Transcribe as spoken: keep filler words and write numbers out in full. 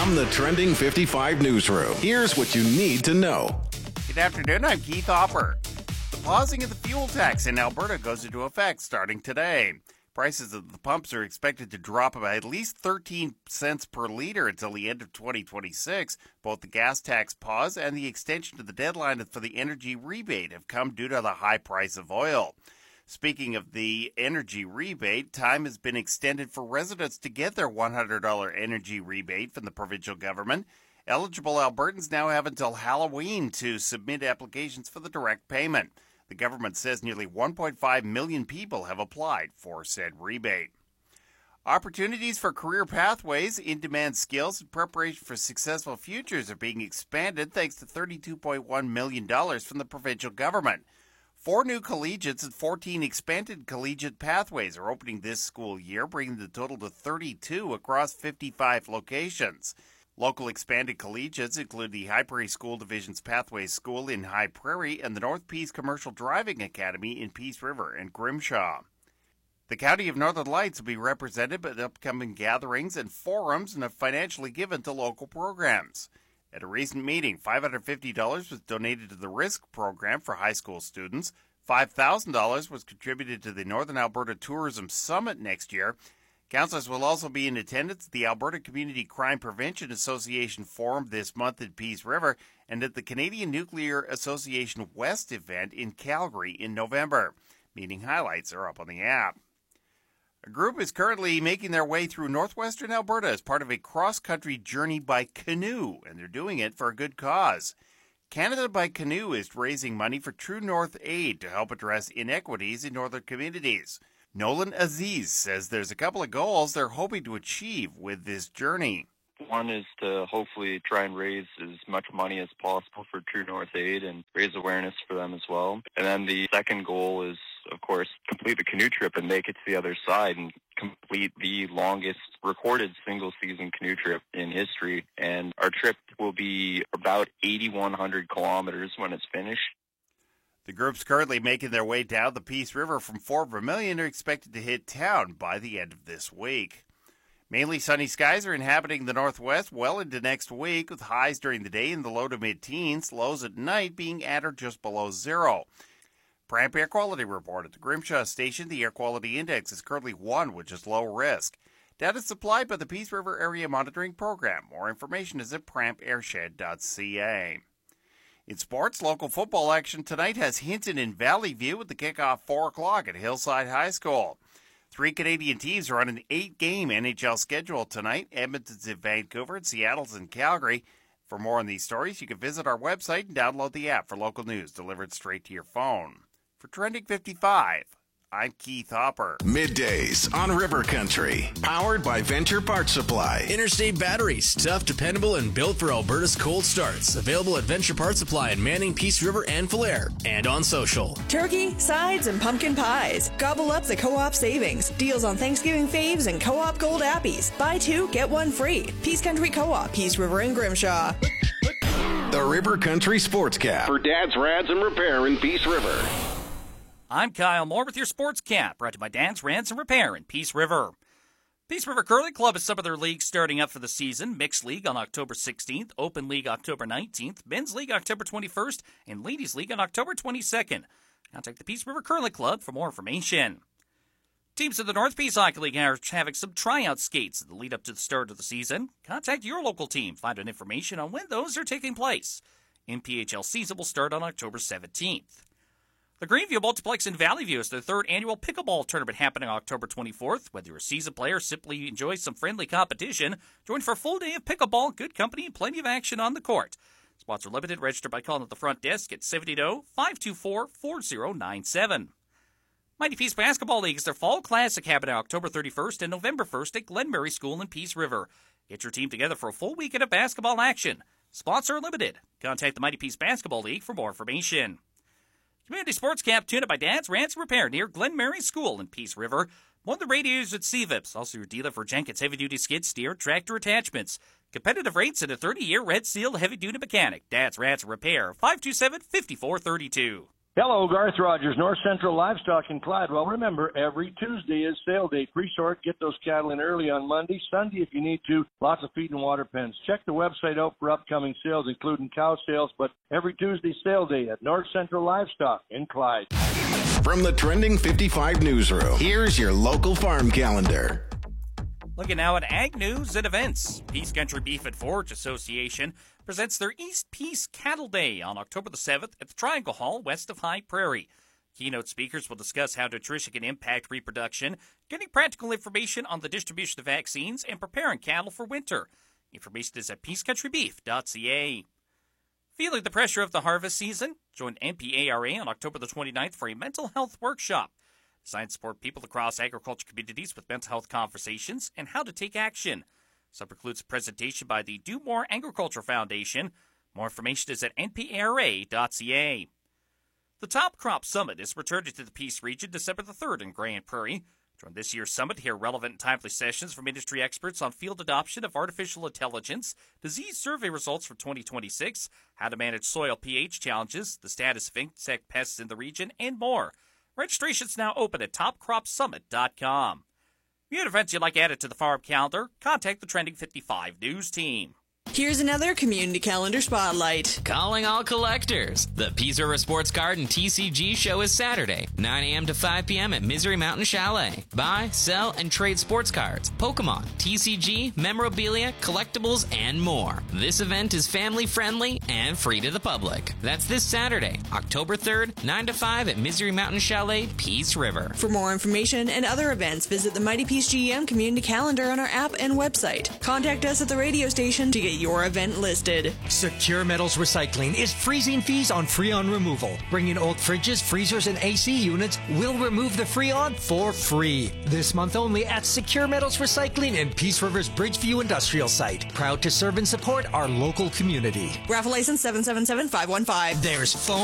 From the Trending fifty-five newsroom, here's what you need to know. Good afternoon, I'm Keith Hopper. The pausing of the fuel tax in Alberta goes into effect starting today. Prices at the pumps are expected to drop by at least thirteen cents per litre until the end of twenty twenty-six. Both the gas tax pause and the extension to the deadline for the energy rebate have come due to the high price of oil. Speaking of the energy rebate, time has been extended for residents to get their one hundred dollars energy rebate from the provincial government. Eligible Albertans now have until Halloween to submit applications for the direct payment. The government says nearly one point five million people have applied for said rebate. Opportunities for career pathways, in-demand skills, and preparation for successful futures are being expanded thanks to thirty-two point one million dollars from the provincial government. Four new collegiates and fourteen expanded collegiate pathways are opening this school year, bringing the total to thirty-two across fifty-five locations. Local expanded collegiates include the High Prairie School Division's Pathways School in High Prairie and the North Peace Commercial Driving Academy in Peace River and Grimshaw. The County of Northern Lights will be represented by upcoming gatherings and forums and are financially given to local programs. At a recent meeting, five hundred fifty dollars was donated to the RISK program for high school students. five thousand dollars was contributed to the Northern Alberta Tourism Summit next year. Councillors will also be in attendance at the Alberta Community Crime Prevention Association Forum this month in Peace River and at the Canadian Nuclear Association West event in Calgary in November. Meeting highlights are up on the app. A group is currently making their way through northwestern Alberta as part of a cross-country journey by canoe, and they're doing it for a good cause. Canada by Canoe is raising money for True North Aid to help address inequities in northern communities. Nolan Aziz says there's a couple of goals they're hoping to achieve with this journey. One is to hopefully try and raise as much money as possible for True North Aid and raise awareness for them as well. And then the second goal is, of course, complete the canoe trip and make it to the other side and complete the longest recorded single-season canoe trip in history. And our trip will be about eighty-one hundred kilometers when it's finished. The groups currently making their way down the Peace River from Fort Vermilion are expected to hit town by the end of this week. Mainly sunny skies are inhabiting the northwest well into next week, with highs during the day in the low to mid-teens, lows at night being at or just below zero. Pramp Air Quality Report at the Grimshaw Station. The air quality index is currently one, which is low risk. Data supplied by the Peace River Area Monitoring Program. More information is at pramp airshed dot c a. In sports, local football action tonight has Hinton and Valley View with the kickoff four o'clock at Hillside High School. Three Canadian teams are on an eight-game N H L schedule tonight. Edmonton's in Vancouver and Seattle's in Calgary. For more on these stories, you can visit our website and download the app for local news delivered straight to your phone. For Trending fifty-five, I'm Keith Hopper. Middays on River Country, powered by Venture Parts Supply. Interstate batteries, tough, dependable, and built for Alberta's cold starts. Available at Venture Parts Supply in Manning, Peace River, and Falher, and on social. Turkey, sides, and pumpkin pies. Gobble up the Co-op savings. Deals on Thanksgiving faves and Co-op Gold Appies. Buy two, get one free. Peace Country Co-op, Peace River and Grimshaw. The River Country Sportscap for Dad's Rads and Repair in Peace River. I'm Kyle Moore with your Sports Cap, brought to you by Dan's Ransom Repair in Peace River. Peace River Curling Club has some of their leagues starting up for the season. Mixed League on October sixteenth, Open League October nineteenth, Men's League October twenty-first, and Ladies League on October twenty-second. Contact the Peace River Curling Club for more information. Teams of the North Peace Hockey League are having some tryout skates in the lead up to the start of the season. Contact your local team. Find out information on when those are taking place. N P H L season will start on October seventeenth. The Greenview Multiplex in Valley View is their third annual pickleball tournament happening October twenty-fourth. Whether you're a seasoned player or simply enjoy some friendly competition, join for a full day of pickleball, good company, and plenty of action on the court. Spots are limited. Register by calling at the front desk at seven eight zero, five two four, four zero nine seven. Mighty Peace Basketball League is their Fall Classic happening October thirty-first and November first at Glenmary School in Peace River. Get your team together for a full weekend of basketball action. Spots are limited. Contact the Mighty Peace Basketball League for more information. Community Sports Cap tuned by Dad's Ransom Repair near Glenmary School in Peace River. One of the radiators at C V I Ps, also your dealer for Jenkins heavy-duty skid steer tractor attachments. Competitive rates and a thirty-year Red Seal heavy-duty mechanic. Dad's Ransom Repair, five two seven, five four three two. Hello, Garth Rogers, North Central Livestock in Clyde. Well, remember, every Tuesday is sale day. Pre-sort, get those cattle in early on Monday. Sunday, if you need to, lots of feed and water pens. Check the website out for upcoming sales, including cow sales, but every Tuesday sale day at North Central Livestock in Clyde. From the Trending fifty-five newsroom, here's your local farm calendar. Looking now at ag news and events. Peace Country Beef and Forage Association presents their East Peace Cattle Day on October the seventh at the Triangle Hall west of High Prairie. Keynote speakers will discuss how nutrition can impact reproduction, getting practical information on the distribution of vaccines, and preparing cattle for winter. Information is at peace country beef dot c a. Feeling the pressure of the harvest season? Join N P A R A on October the twenty-ninth for a mental health workshop. Designed to support people across agriculture communities with mental health conversations and how to take action. Sub includes a presentation by the Do More Agriculture Foundation. More information is at n p a r a dot c a. The Top Crop Summit is returning to the Peace region December the third in Grand Prairie. Join this year's summit to hear relevant and timely sessions from industry experts on field adoption of artificial intelligence, disease survey results for twenty twenty-six, how to manage soil pH challenges, the status of insect pests in the region, and more. Registration's now open at top crop summit dot com. If you have events you'd like added to the farm calendar, contact the Trending fifty-five news team. Here's another community calendar spotlight. Calling all collectors. The Peace River Sports Card and T C G show is Saturday, nine a.m. to five p.m. at Misery Mountain Chalet. Buy, sell, and trade sports cards, Pokemon, T C G, memorabilia, collectibles, and more. This event is family-friendly and free to the public. That's this Saturday, October third, nine to five at Misery Mountain Chalet, Peace River. For more information and other events, visit the Mighty Peace G M community calendar on our app and website. Contact us at the radio station to get your event listed. Secure Metals Recycling is freezing fees on Freon removal. Bring in old fridges, freezers, and A C units. We'll remove the Freon for free. This month only at Secure Metals Recycling in Peace River's Bridgeview Industrial Site. Proud to serve and support our local community. Raffle license seven seven seven five one five. There's foam